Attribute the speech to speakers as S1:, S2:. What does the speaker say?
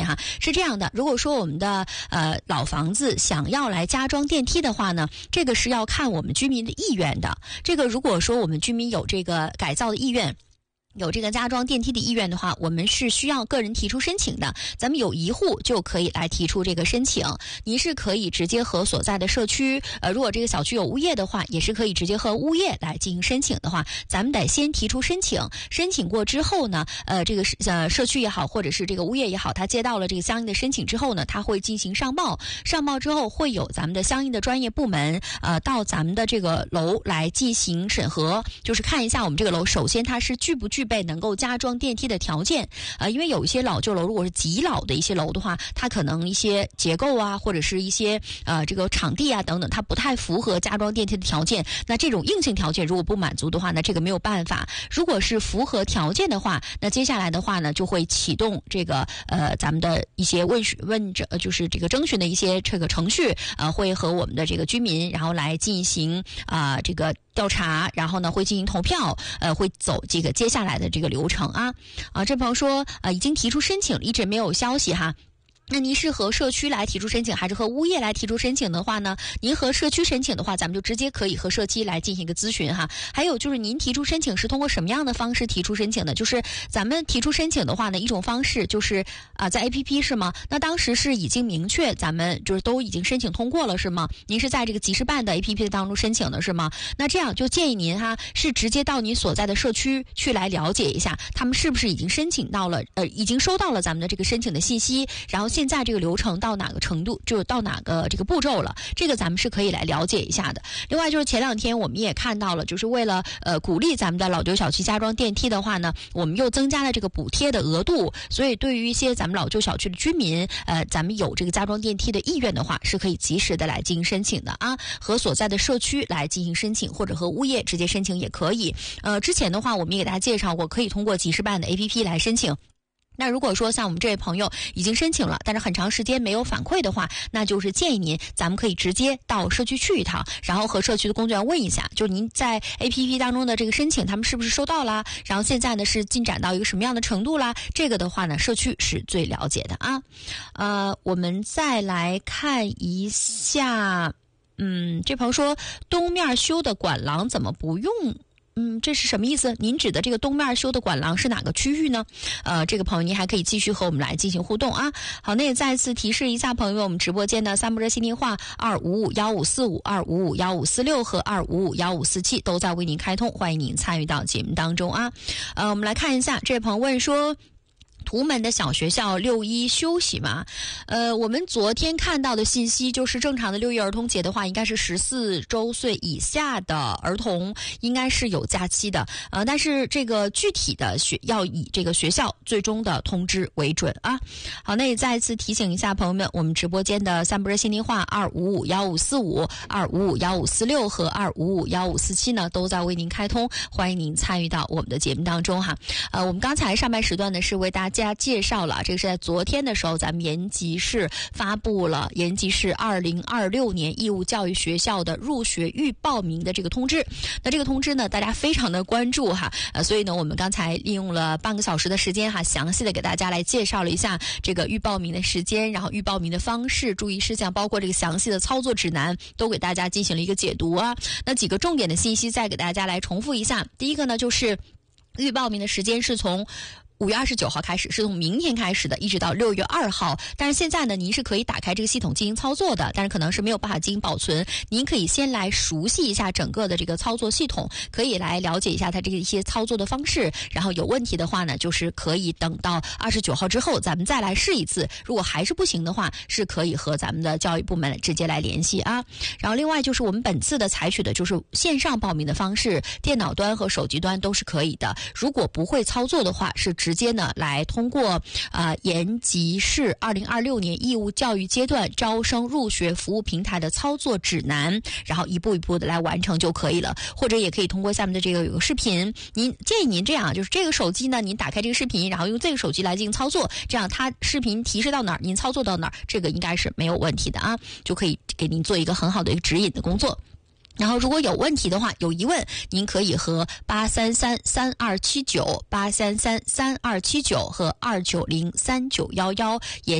S1: 哈。是这样的，如果说我们的老房子想要来加装电梯的话呢，这个是要看我们居民的意愿的。这个如果说我们居民有这个改造的意愿，有这个加装电梯的意愿的话，我们是需要个人提出申请的。咱们有一户就可以来提出这个申请。您是可以直接和所在的社区，如果这个小区有物业的话，也是可以直接和物业来进行申请的话，咱们得先提出申请。申请过之后呢，这个社区也好，或者是这个物业也好，他接到了这个相应的申请之后呢，他会进行上报。上报之后会有咱们的相应的专业部门，到咱们的这个楼来进行审核，就是看一下我们这个楼，首先它是具不具备能够加装电梯的条件。因为有一些老旧楼，如果是极老的一些楼的话，它可能一些结构啊，或者是一些这个场地啊等等，它不太符合加装电梯的条件。那这种硬性条件如果不满足的话呢，这个没有办法。如果是符合条件的话，那接下来的话呢，就会启动这个咱们的一些就是这个征询的一些这个程序，会和我们的这个居民，然后来进行这个调查，然后呢会进行投票，会走这个接下来的这个流程啊。这朋友说已经提出申请，一直没有消息哈。那您是和社区来提出申请，还是和物业来提出申请的话呢？您和社区申请的话，咱们就直接可以和社区来进行一个咨询哈。还有就是您提出申请是通过什么样的方式提出申请的？就是咱们提出申请的话呢，一种方式就是在 APP 是吗？那当时是已经明确咱们就是都已经申请通过了是吗？您是在这个集市办的 APP 当中申请的是吗？那这样就建议您是直接到您所在的社区去来了解一下，他们是不是已经申请到了已经收到了咱们的这个申请的信息，然后现在这个流程到哪个程度，就是到哪个这个步骤了，这个咱们是可以来了解一下的。另外就是前两天我们也看到了，就是为了鼓励咱们的老旧小区加装电梯的话呢，我们又增加了这个补贴的额度，所以对于一些咱们老旧小区的居民，咱们有这个加装电梯的意愿的话，是可以及时的来进行申请的啊，和所在的社区来进行申请，或者和物业直接申请也可以。之前的话我们也给大家介绍过，可以通过集市办的 APP 来申请。那如果说像我们这位朋友已经申请了，但是很长时间没有反馈的话，那就是建议您咱们可以直接到社区去一趟，然后和社区的工作人员问一下，就是您在 APP 当中的这个申请他们是不是收到啦，然后现在呢是进展到一个什么样的程度啦，这个的话呢社区是最了解的啊。我们再来看一下，这朋友说东面修的管廊怎么不用？这是什么意思？您指的这个东面修的管廊是哪个区域呢？这个朋友您还可以继续和我们来进行互动啊。好，那也再次提示一下朋友，我们直播间的三部热心电话2551545、2551546和2551547都在为您开通，欢迎您参与到节目当中啊。我们来看一下，这位朋友问说，图门的小学校6·1休息嘛？我们昨天看到的信息就是正常的6·1儿童节的话，应该是14周岁以下的儿童应该是有假期的。但是这个具体的要以这个学校最终的通知为准啊。好，那也再一次提醒一下朋友们，我们直播间的三部热线电话2551545、2551546和2551547呢，都在为您开通，欢迎您参与到我们的节目当中哈。我们刚才上半时段呢是为大家介绍了，这个是在昨天的时候，咱们延吉市发布了延吉市2026年义务教育学校的入学预报名的这个通知。那这个通知呢，大家非常的关注哈，所以呢，我们刚才利用了半个小时的时间哈，详细的给大家来介绍了一下这个预报名的时间，然后预报名的方式、注意事项，包括这个详细的操作指南，都给大家进行了一个解读啊。那几个重点的信息再给大家来重复一下。第一个呢，就是预报名的时间是从5月29号开始，是从明天开始的，一直到6月2号。但是现在呢，您是可以打开这个系统进行操作的，但是可能是没有办法进行保存。您可以先来熟悉一下整个的这个操作系统，可以来了解一下它这个一些操作的方式。然后有问题的话呢，就是可以等到29号之后，咱们再来试一次。如果还是不行的话，是可以和咱们的教育部门直接来联系啊。然后另外就是我们本次的采取的就是线上报名的方式，电脑端和手机端都是可以的。如果不会操作的话，是直接呢来通过延吉市2026年义务教育阶段招生入学服务平台的操作指南，然后一步一步的来完成就可以了。或者也可以通过下面的这个有个视频，建议您这样，就是这个手机呢，您打开这个视频，然后用这个手机来进行操作，这样它视频提示到哪儿，您操作到哪儿，这个应该是没有问题的啊，就可以给您做一个很好的一个指引的工作。然后如果有问题的话，有疑问，您可以和833-3279、833-3279和290-3911